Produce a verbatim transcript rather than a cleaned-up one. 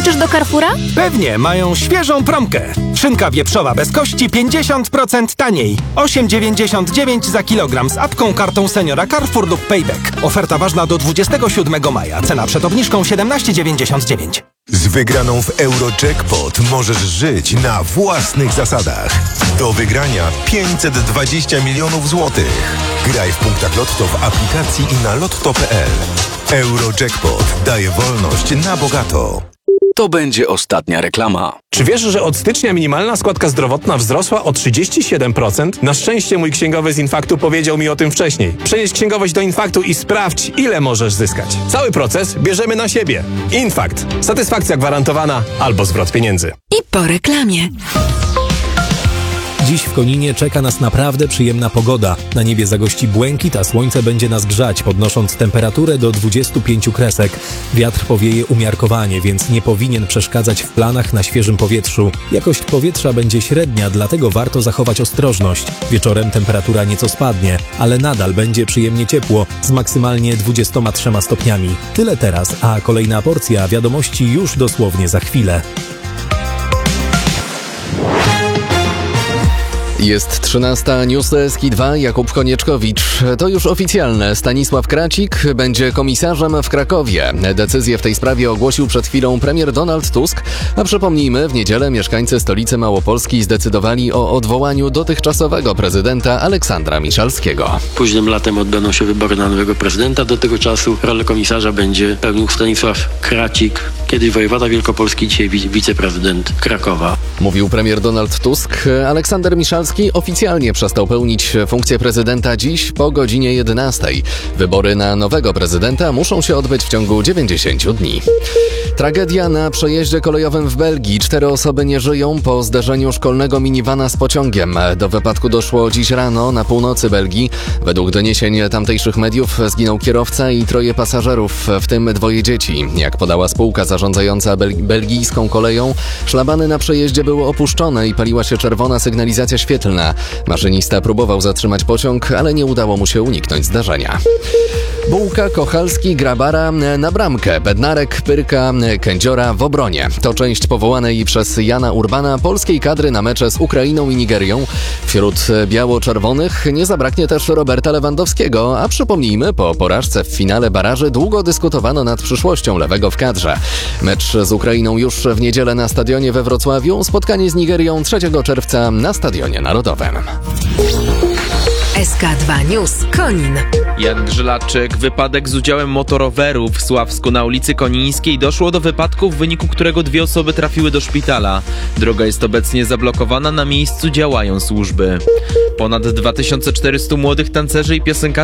Wskoczysz do Carrefoura? Pewnie, mają świeżą promkę. Szynka wieprzowa bez kości pięćdziesiąt procent taniej. osiem dziewięćdziesiąt dziewięć za kilogram z apką, kartą seniora Carrefour lub Payback. Oferta ważna do dwudziestego siódmego maja. Cena przed obniżką siedemnaście dziewięćdziesiąt dziewięć. Z wygraną w Eurojackpot możesz żyć na własnych zasadach. Do wygrania pięćset dwadzieścia milionów złotych. Graj w punktach Lotto w aplikacji i na lotto kropka p l. Eurojackpot daje wolność na bogato. To będzie ostatnia reklama. Czy wiesz, że od stycznia minimalna składka zdrowotna wzrosła o trzydzieści siedem procent? Na szczęście mój księgowy z Infaktu powiedział mi o tym wcześniej. Przenieś księgowość do Infaktu i sprawdź, ile możesz zyskać. Cały proces bierzemy na siebie. Infakt. Satysfakcja gwarantowana albo zwrot pieniędzy. I po reklamie. Dziś w Koninie czeka nas naprawdę przyjemna pogoda. Na niebie zagości błękit, a słońce będzie nas grzać, podnosząc temperaturę do dwudziestu pięciu kresek. Wiatr powieje umiarkowanie, więc nie powinien przeszkadzać w planach na świeżym powietrzu. Jakość powietrza będzie średnia, dlatego warto zachować ostrożność. Wieczorem temperatura nieco spadnie, ale nadal będzie przyjemnie ciepło, z maksymalnie dwudziestoma trzema stopniami. Tyle teraz, a kolejna porcja wiadomości już dosłownie za chwilę. Jest trzynasta, News S K I dwa, Jakub Konieczkowicz. To już oficjalne. Stanisław Kracik będzie komisarzem w Krakowie. Decyzję w tej sprawie ogłosił przed chwilą premier Donald Tusk, a przypomnijmy, w niedzielę mieszkańcy stolicy Małopolski zdecydowali o odwołaniu dotychczasowego prezydenta Aleksandra Miszalskiego. Późnym latem odbędą się wybory na nowego prezydenta. Do tego czasu rolę komisarza będzie pełnił Stanisław Kracik, kiedyś wojewoda wielkopolski, dzisiaj wiceprezydent Krakowa. Mówił premier Donald Tusk. Aleksander Miszalski oficjalnie przestał pełnić funkcję prezydenta dziś po godzinie jedenastej. Wybory na nowego prezydenta muszą się odbyć w ciągu dziewięćdziesięciu dni. Tragedia na przejeździe kolejowym w Belgii. Cztery osoby nie żyją po zderzeniu szkolnego minivana z pociągiem. Do wypadku doszło dziś rano na północy Belgii. Według doniesień tamtejszych mediów zginął kierowca i troje pasażerów, w tym dwoje dzieci. Jak podała spółka zarządzająca bel- belgijską koleją, szlabany na przejeździe były opuszczone i paliła się czerwona sygnalizacja świetlna. Maszynista próbował zatrzymać pociąg, ale nie udało mu się uniknąć zdarzenia. Bułka, Kochalski, Grabara na bramkę, Bednarek, Pyrka, Kędziora w obronie. To część powołanej przez Jana Urbana polskiej kadry na mecze z Ukrainą i Nigerią. Wśród biało-czerwonych nie zabraknie też Roberta Lewandowskiego, a przypomnijmy, po porażce w finale baraży długo dyskutowano nad przyszłością lewego w kadrze. Mecz z Ukrainą już w niedzielę na stadionie we Wrocławiu, spotkanie z Nigerią trzeciego czerwca na Stadionie Narodowym. S K dwa News Konin. Jan Grzylaczyk. Wypadek z udziałem motoroweru w Sławsku na ulicy Konińskiej. Doszło do wypadku, w wyniku którego dwie osoby trafiły do szpitala. Droga jest obecnie zablokowana, na miejscu działają służby. Ponad dwa tysiące czterystu młodych tancerzy i piosenkarzy